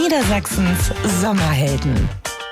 Niedersachsens Sommerhelden.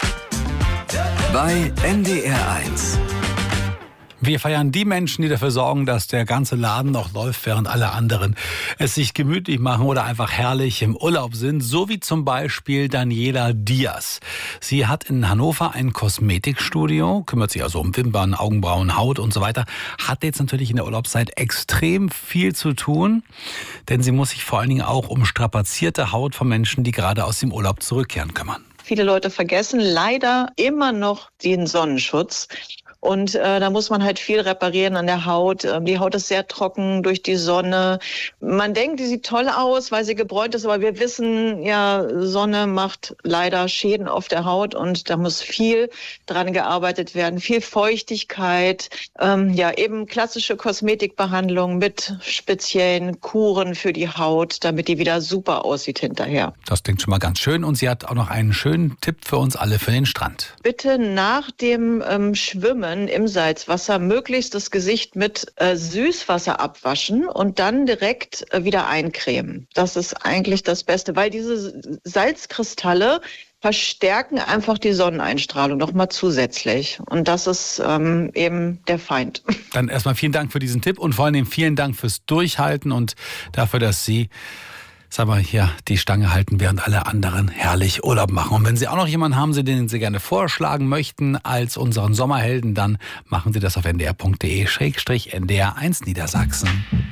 Bei NDR1. Wir feiern die Menschen, die dafür sorgen, dass der ganze Laden noch läuft, während alle anderen es sich gemütlich machen oder einfach herrlich im Urlaub sind. So wie zum Beispiel Daniela Diaz. Sie hat in Hannover ein Kosmetikstudio, kümmert sich also um Wimpern, Augenbrauen, Haut und so weiter. Hat jetzt natürlich in der Urlaubszeit extrem viel zu tun, denn sie muss sich vor allen Dingen auch um strapazierte Haut von Menschen, die gerade aus dem Urlaub zurückkehren, kümmern. Viele Leute vergessen leider immer noch den Sonnenschutz. Und da muss man halt viel reparieren an der Haut. Die Haut ist sehr trocken durch die Sonne. Man denkt, die sieht toll aus, weil sie gebräunt ist, aber wir wissen, ja, Sonne macht leider Schäden auf der Haut und da muss viel dran gearbeitet werden. Viel Feuchtigkeit, eben klassische Kosmetikbehandlung mit speziellen Kuren für die Haut, damit die wieder super aussieht hinterher. Das klingt schon mal ganz schön und sie hat auch noch einen schönen Tipp für uns alle für den Strand. Bitte nach dem Schwimmen im Salzwasser möglichst das Gesicht mit Süßwasser abwaschen und dann direkt wieder eincremen. Das ist eigentlich das Beste, weil diese Salzkristalle verstärken einfach die Sonneneinstrahlung nochmal zusätzlich. Und das ist eben der Feind. Dann erstmal vielen Dank für diesen Tipp und vor allem vielen Dank fürs Durchhalten und dafür, dass Sie hier die Stange halten, während alle anderen herrlich Urlaub machen. Und wenn Sie auch noch jemanden haben, den Sie gerne vorschlagen möchten als unseren Sommerhelden, dann machen Sie das auf ndr.de/ndr1 Niedersachsen.